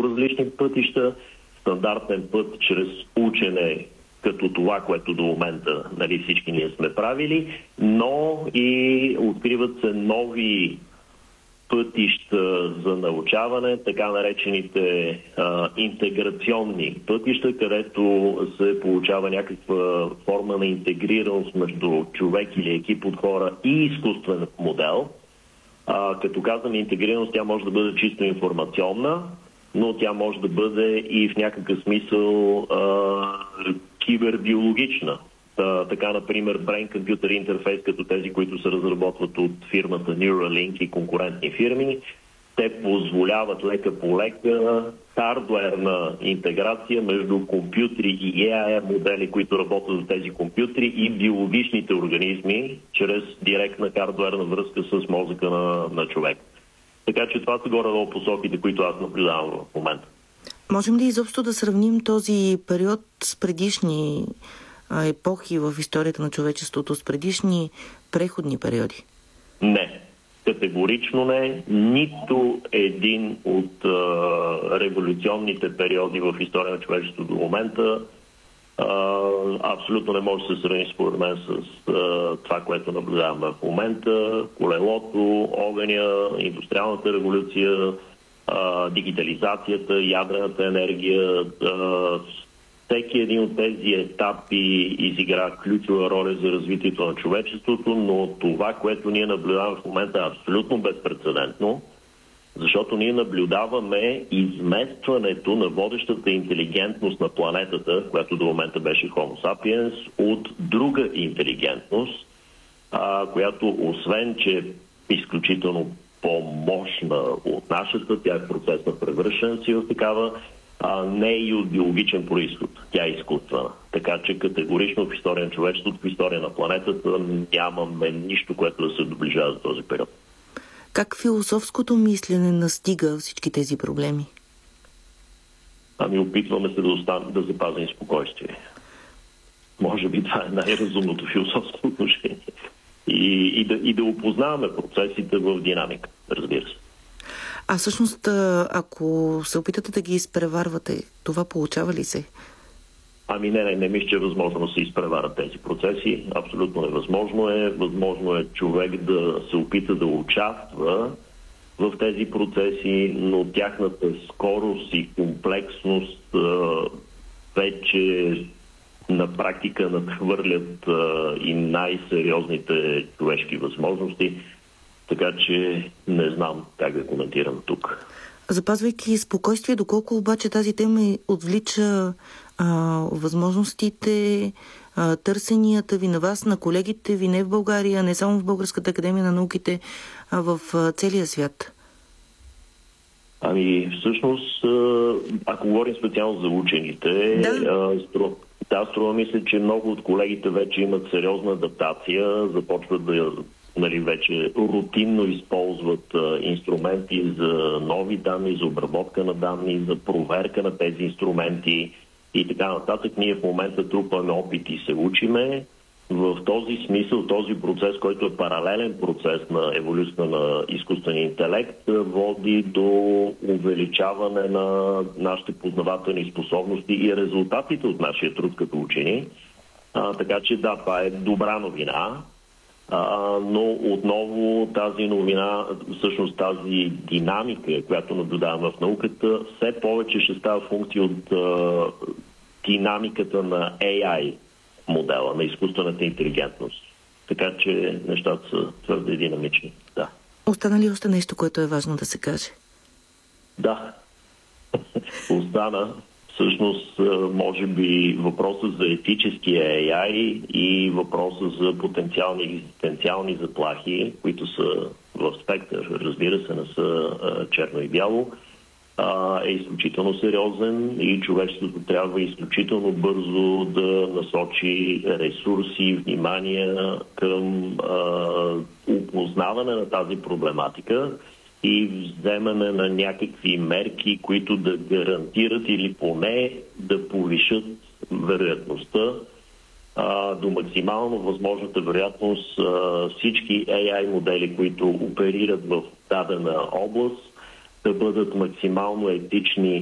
различни пътища, стандартен път чрез учене, като това, което до момента всички ние сме правили, но и откриват се нови пътища за научаване, така наречените интеграционни пътища, където се получава някаква форма на интегрираност между човек или екип от хора и изкуствен модел. Като казваме интегрираност, тя може да бъде чисто информационна, но тя може да бъде и в някакъв смисъл кибербиологична. Така, например, Brain-Computer интерфейс, като тези, които се разработват от фирмата Neuralink и конкурентни фирми, те позволяват лека по лека хардуерна интеграция между компютри и AI модели, които работят в тези компютри, и биологичните организми, чрез директна хардуерна връзка с мозъка на човек. Така че това са горе-долу посоките, които аз наблюдавам в момента. Можем ли изобщо да сравним този период с предишни епохи в историята на човечеството, с предишни преходни периоди? Не. Категорично не. Нито един от революционните периоди в история на човечеството до момента абсолютно не може да се сравни според мен с това, което наблюдаваме в момента. Колелото, огъня, индустриалната революция, дигитализацията, ядрената енергия. Всеки един от тези етапи изигра ключова роля за развитието на човечеството, но това, което ние наблюдаваме в момента, е абсолютно безпрецедентно, защото ние наблюдаваме изместването на водещата интелигентност на планетата, която до момента беше Homo sapiens, от друга интелигентност, която освен, че е изключително по-мощна от нашата, тя е в процес на превръщане си в такава, не е и от биологичен произход. Тя е изкуствена. Така че категорично в история на човечеството, в история на планетата нямаме нищо, което да се доближава за този период. Как философското мислене настига всички тези проблеми? Опитваме се да запазим спокойствие. Може би това е най-разумното философско отношение. И да опознаваме процесите в динамика, разбира се. А всъщност, ако се опитате да ги изпреварвате, това получава ли се? Не мисля, че е възможно да се изпреварят тези процеси. Абсолютно невъзможно е. Възможно е човек да се опита да участва в тези процеси, но тяхната скорост и комплексност вече на практика надхвърлят и най-сериозните човешки възможности. Така че не знам как да коментирам тук. Запазвайки спокойствие, доколко обаче тази тема отвлича възможностите, търсенията ви на вас, на колегите ви, не в България, не само в Българската академия на науките, а в целия свят? Всъщност, ако говорим специално за учените, струва мисля, че много от колегите вече имат сериозна адаптация, започват да вече рутинно използват инструменти за нови данни, за обработка на данни, за проверка на тези инструменти и така нататък. Ние в момента трупаме опит и се учиме. В този смисъл, този процес, който е паралелен процес на еволюция на изкуствения интелект, води до увеличаване на нашите познавателни способности и резултатите от нашия труд като учени. Така че това е добра новина. Но отново тази новина, всъщност тази динамика, която наблюдаваме в науката, все повече ще става функция от динамиката на AI модела, на изкуствената интелигентност. Така че нещата са твърде динамични. Да. Остана ли още нещо, което е важно да се каже? Да. Остана всъщност, може би, въпросът за етическия AI и въпросът за потенциални екзистенциални заплахи, които са в спектър, разбира се, не са черно и бяло, е изключително сериозен и човечеството трябва изключително бързо да насочи ресурси, внимание към опознаване на тази проблематика и вземане на някакви мерки, които да гарантират или поне да повишат вероятността до максимално възможната вероятност всички AI модели, които оперират в дадена област, да бъдат максимално етични